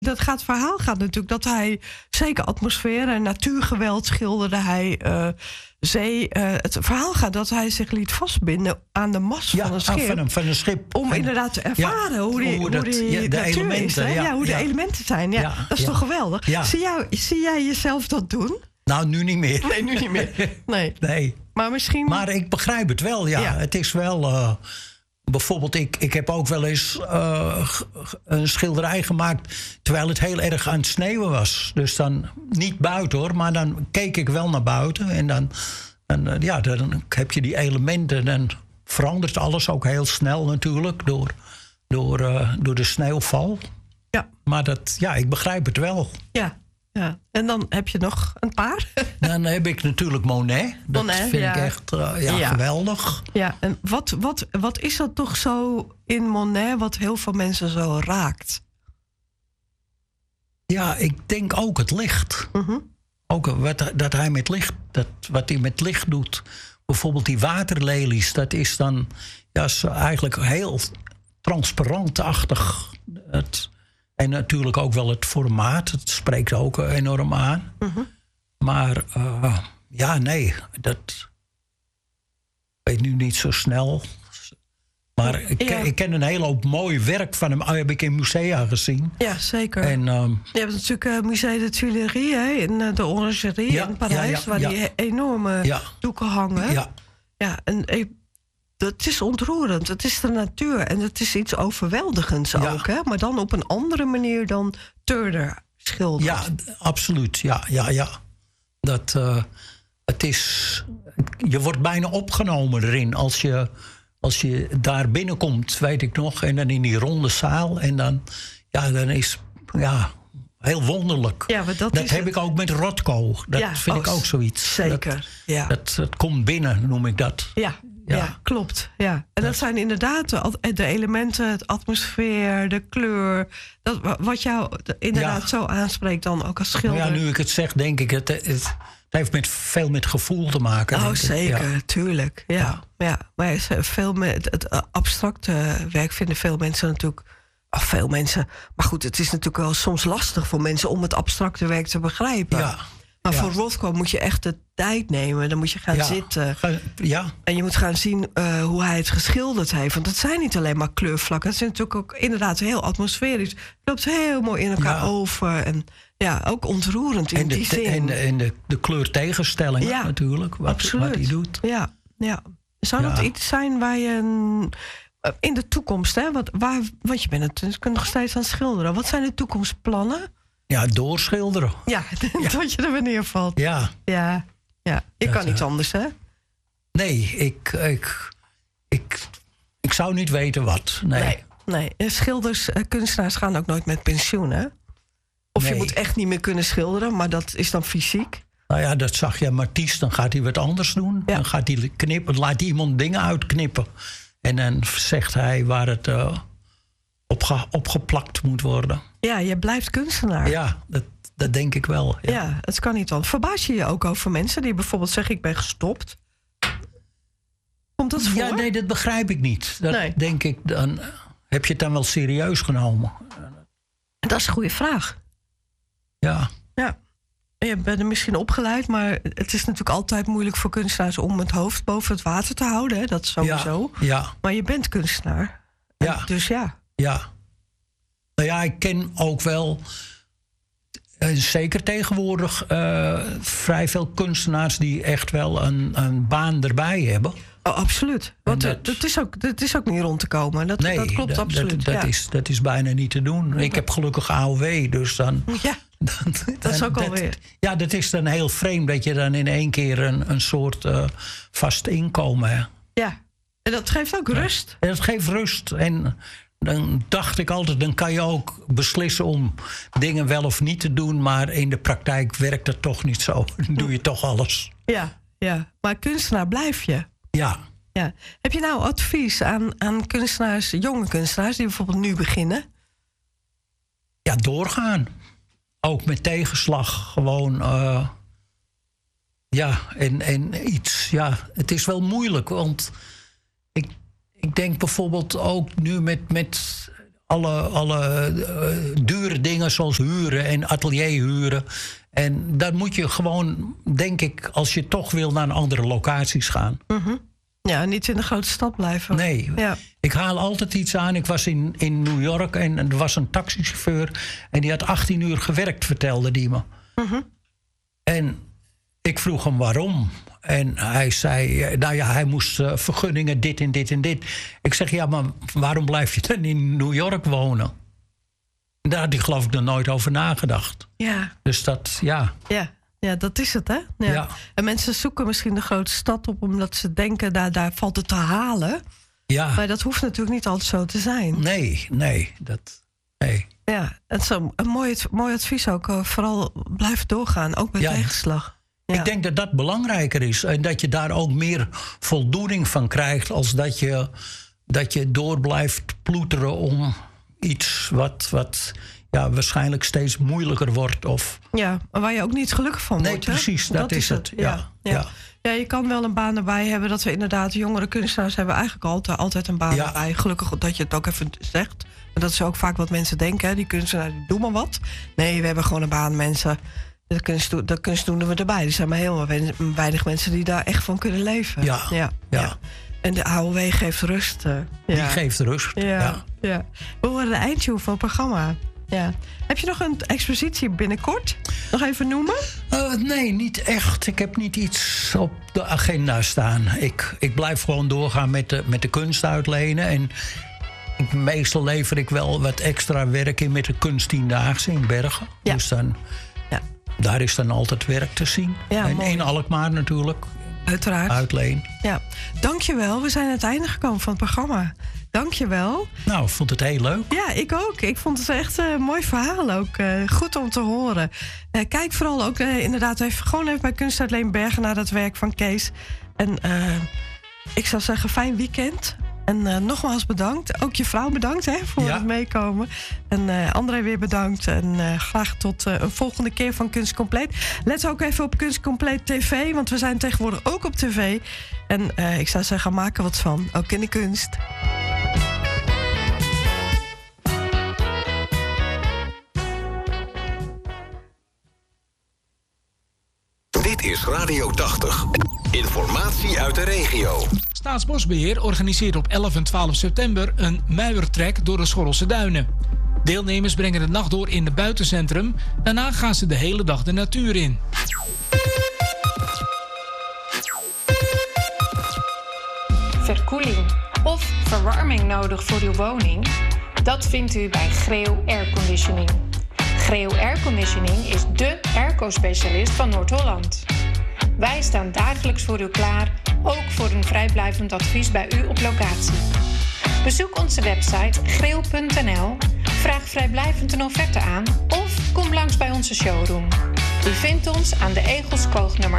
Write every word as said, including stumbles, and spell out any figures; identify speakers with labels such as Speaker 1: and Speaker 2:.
Speaker 1: dat gaat, het verhaal gaat natuurlijk dat hij zeker atmosfeer en natuurgeweld schilderde. Hij uh, zee. Uh, het verhaal gaat dat hij zich liet vastbinden aan de mast
Speaker 2: ja,
Speaker 1: van een schip.
Speaker 2: Van een, van een schip.
Speaker 1: Om
Speaker 2: van,
Speaker 1: inderdaad te ervaren ja, hoe die, hoe
Speaker 2: dat,
Speaker 1: die
Speaker 2: ja, de
Speaker 1: natuur
Speaker 2: elementen,
Speaker 1: is. Hè?
Speaker 2: Ja,
Speaker 1: ja, hoe
Speaker 2: ja.
Speaker 1: de elementen zijn. Ja,
Speaker 2: ja,
Speaker 1: dat is
Speaker 2: ja.
Speaker 1: toch geweldig?
Speaker 2: Ja.
Speaker 1: Zie, jou, zie jij jezelf dat doen?
Speaker 2: Nou, nu niet meer.
Speaker 1: Nee, nu niet meer. Nee.
Speaker 2: nee.
Speaker 1: Maar misschien...
Speaker 2: Maar ik begrijp het wel, ja. ja. Het is wel... Uh, bijvoorbeeld, ik, ik heb ook wel eens uh, een schilderij gemaakt terwijl het heel erg aan het sneeuwen was. Dus dan niet buiten hoor, maar dan keek ik wel naar buiten. En dan, en, ja, dan heb je die elementen. Dan verandert alles ook heel snel natuurlijk door, door, uh, door de sneeuwval.
Speaker 1: Ja.
Speaker 2: Maar dat, ja, ik begrijp het wel.
Speaker 1: Ja. Ja, en dan heb je nog een paar.
Speaker 2: Dan heb ik natuurlijk Monet. Dat
Speaker 1: Monet,
Speaker 2: vind
Speaker 1: ja.
Speaker 2: ik echt uh, ja,
Speaker 1: ja.
Speaker 2: geweldig.
Speaker 1: Ja, en wat, wat, wat is dat toch zo in Monet wat heel veel mensen zo raakt?
Speaker 2: Ja, ik denk ook het licht.
Speaker 1: Mm-hmm.
Speaker 2: Ook wat, dat hij met licht, dat, wat hij met licht doet. Bijvoorbeeld die waterlelies, dat is dan ja, is eigenlijk heel transparantachtig. Het, En natuurlijk ook wel het formaat. Het spreekt ook enorm aan.
Speaker 1: Mm-hmm.
Speaker 2: Maar uh, ja, nee. Dat weet nu niet zo snel. Maar ik,
Speaker 1: ja.
Speaker 2: ik ken een hele hoop mooi werk van hem. Heb ik in musea gezien.
Speaker 1: Ja, zeker.
Speaker 2: En, um,
Speaker 1: je hebt natuurlijk uh, Musée de Tuileries hè, in uh, de Orangerie
Speaker 2: ja,
Speaker 1: in Parijs.
Speaker 2: Ja, ja,
Speaker 1: waar
Speaker 2: ja.
Speaker 1: die enorme
Speaker 2: ja.
Speaker 1: doeken hangen.
Speaker 2: Ja.
Speaker 1: Ja, en het is ontroerend. Het is de natuur. En het is iets overweldigends
Speaker 2: ja.
Speaker 1: ook. Hè? Maar dan op een andere manier dan Turner schildert.
Speaker 2: Ja, absoluut. Ja, ja, ja. Dat, uh, het is... Je wordt bijna opgenomen erin als je, als je daar binnenkomt, weet ik nog. En dan in die ronde zaal. En dan, ja, dan is... Ja, heel wonderlijk.
Speaker 1: Ja, maar dat
Speaker 2: dat
Speaker 1: is
Speaker 2: heb
Speaker 1: het.
Speaker 2: ik ook met Rothko. Dat
Speaker 1: ja,
Speaker 2: vind
Speaker 1: oh,
Speaker 2: ik ook zoiets.
Speaker 1: Zeker,
Speaker 2: dat,
Speaker 1: ja.
Speaker 2: Dat, dat komt binnen, noem ik dat.
Speaker 1: Ja, ja. ja klopt. Ja. En dat, dat zijn inderdaad de, de elementen, het atmosfeer, de kleur. Dat, wat jou inderdaad ja. zo aanspreekt dan ook als schilder.
Speaker 2: Nou ja, nu ik het zeg, denk ik... Het, het, het heeft met, veel met gevoel te maken.
Speaker 1: Oh, zeker, ja. tuurlijk. Ja, ja. ja. Maar veel met het abstracte werk vinden veel mensen natuurlijk... Oh, veel mensen. Maar goed, het is natuurlijk wel soms lastig voor mensen om het abstracte werk te begrijpen.
Speaker 2: Ja.
Speaker 1: Maar
Speaker 2: ja.
Speaker 1: voor Rothko moet je echt de tijd nemen. Dan moet je gaan
Speaker 2: ja.
Speaker 1: zitten.
Speaker 2: Ja.
Speaker 1: En je moet gaan zien uh, hoe hij het geschilderd heeft. Want het zijn niet alleen maar kleurvlakken. Het is natuurlijk ook inderdaad heel atmosferisch. Het loopt heel mooi in elkaar ja. over. En ja, ook ontroerend in
Speaker 2: en de,
Speaker 1: die zin.
Speaker 2: En, de, en de, de kleurtegenstelling ja. natuurlijk. Wat,
Speaker 1: Absoluut.
Speaker 2: Wat hij doet.
Speaker 1: Ja, ja. Zou dat ja. iets zijn waar je... Een, in de toekomst, hè? Wat, waar, want je bent het, je kunt nog steeds aan het schilderen. Wat zijn de toekomstplannen?
Speaker 2: Ja, doorschilderen.
Speaker 1: Ja, ja. dat je er weer neervalt.
Speaker 2: Ja.
Speaker 1: Ja, ja. Je
Speaker 2: dat,
Speaker 1: kan iets anders, hè?
Speaker 2: Nee, ik, ik, ik, ik zou niet weten wat. Nee.
Speaker 1: nee, nee. Schilders, kunstenaars gaan ook nooit met pensioen, hè? Of nee. je moet echt niet meer kunnen schilderen, maar dat is dan fysiek.
Speaker 2: Nou ja, dat zag je Matisse, dan gaat hij wat anders doen. Ja. Dan gaat hij knippen, laat hij iemand dingen uitknippen. En dan zegt hij waar het uh, opge, opgeplakt moet worden.
Speaker 1: Ja, je blijft kunstenaar.
Speaker 2: Ja, dat, dat denk ik wel. Ja,
Speaker 1: ja het kan niet dan. Verbaas je je ook over mensen die bijvoorbeeld zeggen... ik ben gestopt? Komt dat voor?
Speaker 2: Ja, nee, dat begrijp ik niet. Dat
Speaker 1: nee. denk ik,
Speaker 2: dan heb je het dan wel serieus genomen.
Speaker 1: Dat is een goede vraag.
Speaker 2: Ja.
Speaker 1: Ja. Je bent er misschien opgeleid, maar het is natuurlijk altijd moeilijk voor kunstenaars om het hoofd boven het water te houden. Hè? Dat is sowieso.
Speaker 2: Ja, ja.
Speaker 1: Maar je bent kunstenaar.
Speaker 2: Ja.
Speaker 1: Dus ja.
Speaker 2: Ja. Nou ja, ik ken ook wel, uh, zeker tegenwoordig, uh, vrij veel kunstenaars die echt wel een, een baan erbij hebben.
Speaker 1: Oh, absoluut. Want dat, dat, is ook, dat is ook niet rond te komen. Dat,
Speaker 2: nee,
Speaker 1: dat klopt
Speaker 2: dat,
Speaker 1: absoluut.
Speaker 2: Dat, dat,
Speaker 1: ja.
Speaker 2: is, dat is bijna niet te doen. Ik heb gelukkig A O W, dus dan...
Speaker 1: Ja. Dan, dat is ook
Speaker 2: dat,
Speaker 1: alweer.
Speaker 2: Ja, dat is dan heel vreemd dat je dan in één keer een, een soort uh, vast inkomen hebt.
Speaker 1: Ja, en dat geeft ook rust.
Speaker 2: En dat geeft rust. En dan dacht ik altijd, dan kan je ook beslissen om dingen wel of niet te doen. Maar in de praktijk werkt het toch niet zo. Dan doe je toch alles.
Speaker 1: Ja, ja. Maar kunstenaar blijf je.
Speaker 2: Ja.
Speaker 1: Ja. Heb je nou advies aan, aan kunstenaars, jonge kunstenaars die bijvoorbeeld nu beginnen?
Speaker 2: Ja, doorgaan. Ook met tegenslag. Gewoon, uh, ja, en, en iets. Ja, het is wel moeilijk, want ik, ik denk bijvoorbeeld ook nu met, met alle, alle uh, dure dingen zoals huren en atelier huren. En dan moet je gewoon, denk ik, als je toch wil naar andere locaties gaan.
Speaker 1: Mm-hmm. Ja, niet in de grote stad blijven.
Speaker 2: Nee, ja. Ik haal altijd iets aan. Ik was in, in New York en er was een taxichauffeur. En die had achttien uur gewerkt, vertelde die me. Mm-hmm. En ik vroeg hem waarom. En hij zei, nou ja, hij moest uh, vergunningen, dit en dit en dit. Ik zeg, ja, maar waarom blijf je dan in New York wonen? Daar had hij geloof ik nog nooit over nagedacht.
Speaker 1: Ja.
Speaker 2: Dus dat, ja.
Speaker 1: Ja. Ja, dat is het, hè? Ja.
Speaker 2: Ja.
Speaker 1: En mensen zoeken misschien de grote stad op omdat ze denken, daar, daar valt het te halen.
Speaker 2: Ja.
Speaker 1: Maar dat hoeft natuurlijk niet altijd zo te zijn.
Speaker 2: Nee, nee. Dat, nee.
Speaker 1: Ja, het is een, een mooi, mooi advies ook. Uh, vooral blijven doorgaan, ook bij
Speaker 2: ja.
Speaker 1: tegenslag. Ja.
Speaker 2: Ik denk dat dat belangrijker is. En dat je daar ook meer voldoening van krijgt als dat je, dat je door blijft ploeteren om iets wat... wat ja, waarschijnlijk steeds moeilijker wordt. Of...
Speaker 1: Ja, maar waar je ook niet gelukkig van
Speaker 2: nee,
Speaker 1: wordt.
Speaker 2: Nee, precies, dat, dat is het. het. Ja,
Speaker 1: ja. Ja. ja, je kan wel een baan erbij hebben. Dat we inderdaad, jongere kunstenaars hebben eigenlijk altijd, altijd een baan ja. erbij. Gelukkig dat je het ook even zegt. Maar dat is ook vaak wat mensen denken. Hè. Die kunstenaar, doe maar wat. Nee, we hebben gewoon een baan, mensen. Dat kunst, dat kunst doen we erbij. Er zijn maar heel weinig mensen die daar echt van kunnen leven.
Speaker 2: Ja,
Speaker 1: ja.
Speaker 2: ja.
Speaker 1: ja. En de A O W geeft rust. Uh,
Speaker 2: Die
Speaker 1: ja.
Speaker 2: geeft rust, ja.
Speaker 1: ja. ja. We horen de eindtune van het programma. Ja. Heb je nog een expositie binnenkort? Nog even noemen?
Speaker 2: Uh, nee, niet echt. Ik heb niet iets op de agenda staan. Ik, ik blijf gewoon doorgaan met de, met de kunst uitlenen. En ik, meestal lever ik wel wat extra werk in met de kunsttiendaagse in Bergen.
Speaker 1: Ja.
Speaker 2: Dus dan,
Speaker 1: ja.
Speaker 2: daar is dan altijd werk te zien.
Speaker 1: Ja,
Speaker 2: en
Speaker 1: mooi.
Speaker 2: in Alkmaar natuurlijk.
Speaker 1: Uiteraard.
Speaker 2: Uitleen.
Speaker 1: Ja. Dankjewel. We zijn aan het einde gekomen van het programma. Dankjewel.
Speaker 2: Nou, ik vond het heel leuk.
Speaker 1: Ja, ik ook. Ik vond het echt een uh, mooi verhaal ook. Uh, goed om te horen. Uh, kijk vooral ook uh, inderdaad even, gewoon even bij Kunstuitleen Bergen naar dat werk van Kees. En uh, ik zou zeggen, fijn weekend. En uh, nogmaals bedankt. Ook je vrouw bedankt hè, voor ja. het meekomen. En uh, André weer bedankt. En uh, graag tot uh, een volgende keer van Kunst Compleet. Let ook even op Kunst Compleet T V. Want we zijn tegenwoordig ook op tv. En uh, ik zou zeggen, maak er wat van. Ook in de kunst.
Speaker 3: Dit is Radio tachtig. Informatie uit de regio.
Speaker 4: Staatsbosbeheer organiseert op elf en twaalf september een muiertrek door de Schorrelse Duinen. Deelnemers brengen de nacht door in het buitencentrum. Daarna gaan ze de hele dag de natuur in.
Speaker 5: Verkoeling of verwarming nodig voor uw woning? Dat vindt u bij Greeuw Airconditioning. Greeuw Airconditioning is dé airco-specialist van Noord-Holland. Wij staan dagelijks voor u klaar, ook voor een vrijblijvend advies bij u op locatie. Bezoek onze website greeuw punt n l, vraag vrijblijvend een offerte aan of kom langs bij onze showroom. U vindt ons aan de Egelskoog nummer